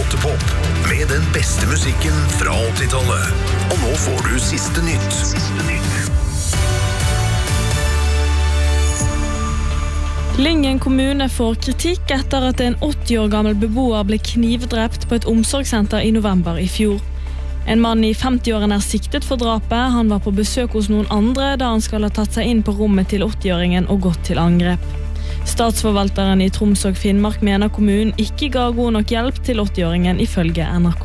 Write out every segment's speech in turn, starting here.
Bråtepop med den beste musikken fra 80-tallet. Og nå får du siste nytt. Lyngen kommune får kritikk etter at en 80 år gammel beboer ble knivdrept på et omsorgssenter i november i fjor. En mann i 50-årene siktet for drapet. Han var på besøk hos noen andre da han skal ha tatt seg inn på rommet til 80-åringen og gått til angrep. Statsforvalteren i Troms og Finnmark mener kommunen ikke ga god nok hjelp til 80-åringen ifølge NRK.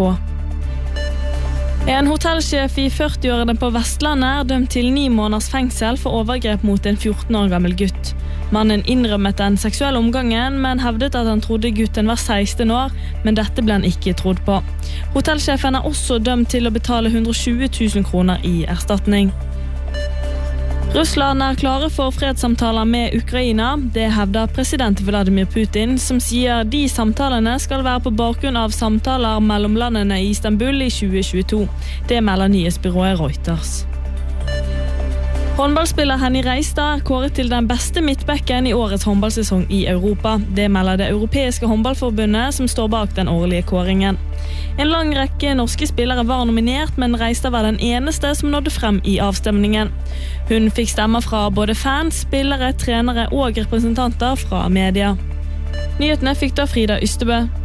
En hotellsjef i 40-årene på Vestlandet dømt til 9 måneders fengsel for overgrep mot en 14 år gammel gutt. Mannen innrømmet den seksuelle omgangen, men hevdet at han trodde gutten var 16 år, men dette ble han ikke trodd på. Hotellsjefen også dømt til å betale 120 000 kroner i erstatning. Russland klare for fredssamtaler med Ukraina. Det hevder president Vladimir Putin, som sier de samtalene skal være på bakgrunn av samtaler mellom landene i Istanbul i 2022. Det melder nyhetsbyrået Reuters. Håndballspiller Henny Reistad kåret til den beste midtbekken i årets håndballsesong i Europa. Det melder det europeiske håndballforbundet som står bak den årlige kåringen. En lang rekke norske spillere var nominert, men Reistad var den eneste som nådde frem i avstemningen. Hun fikk stemmer fra både fans, spillere, trenere og representanter fra media. Nyhetene fikk da Frida Ystebø.